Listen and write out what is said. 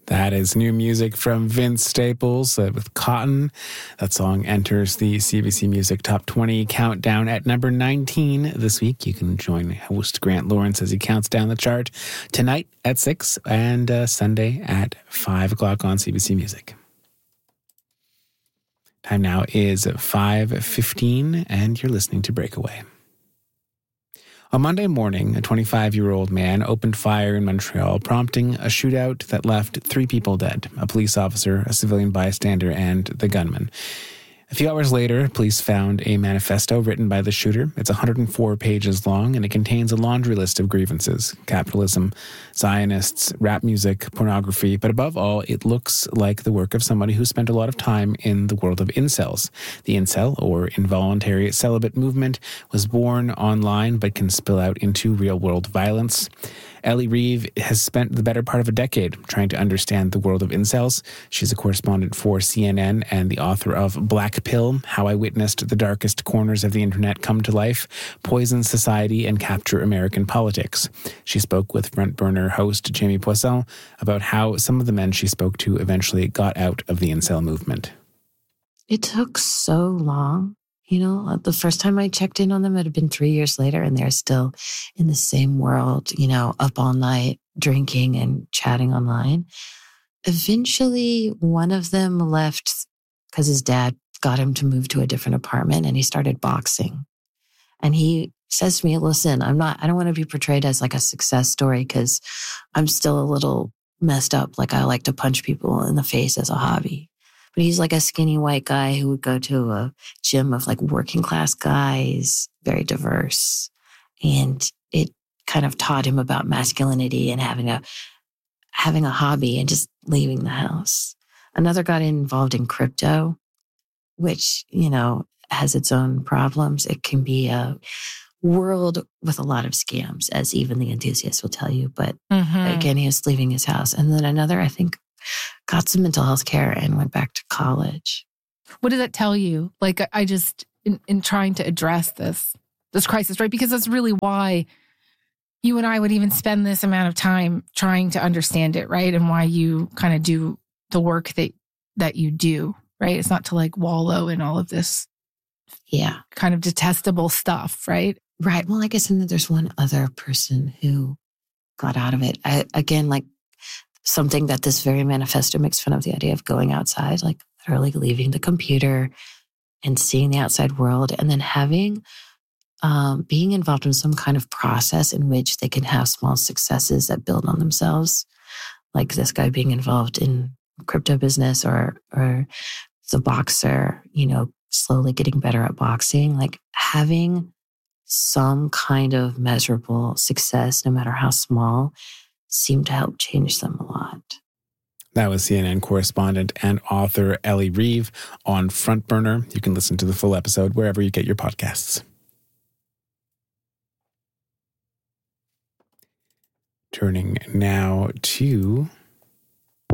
That is new music from Vince Staples with Cotton. That song enters the CBC Music Top 20 countdown at number 19 this week. You can join host Grant Lawrence as he counts down the chart tonight at 6 and Sunday at 5 o'clock on CBC Music. Time now is 5:15 and you're listening to Breakaway. On Monday morning, a 25-year-old man opened fire in Montreal, prompting a shootout that left 3 people dead, a police officer, a civilian bystander, and the gunman. A few hours later, police found a manifesto written by the shooter. It's 104 pages long, and it contains a laundry list of grievances: capitalism, Zionists, rap music, pornography, but above all, it looks like the work of somebody who spent a lot of time in the world of incels. The incel, or involuntary celibate movement, was born online but can spill out into real-world violence. Ellie Reeve has spent the better part of a decade trying to understand the world of incels. She's a correspondent for CNN and the author of Black Pill: How I Witnessed the Darkest Corners of the Internet Come to Life, Poison Society, and Capture American Politics. She spoke with Front Burner host Jamie Poisson about how some of the men she spoke to eventually got out of the incel movement. It took so long. You know, the first time I checked in on them, it had been 3 years later, and they're still in the same world, you know, up all night, drinking and chatting online. Eventually, one of them left because his dad got him to move to a different apartment, and he started boxing. And he says to me, listen, I don't want to be portrayed as like a success story because I'm still a little messed up. Like, I like to punch people in the face as a hobby. But he's like a skinny white guy who would go to a gym of like working class guys, very diverse. And it kind of taught him about masculinity and having a hobby and just leaving the house. Another got involved in crypto, which, you know, has its own problems. It can be a world with a lot of scams, as even the enthusiasts will tell you. But again, he was leaving his house. And then another, I think, got some mental health care and went back to college. What does that tell you? Like, I just, in trying to address this crisis, right? Because that's really why you and I would even spend this amount of time trying to understand it, right? And why you kind of do the work that you do, right? It's not to like wallow in all of this kind of detestable stuff, right? Right. Well, I guess and then there's one other person who got out of it. Again, like, something that this very manifesto makes fun of, the idea of going outside, like literally leaving the computer and seeing the outside world, and then having, being involved in some kind of process in which they can have small successes that build on themselves. Like this guy being involved in crypto business or the boxer, you know, slowly getting better at boxing, like having some kind of measurable success, no matter how small, seemed to help change them a lot. That was CNN correspondent and author Ellie Reeve on Front Burner. You can listen to the full episode wherever you get your podcasts. Turning now to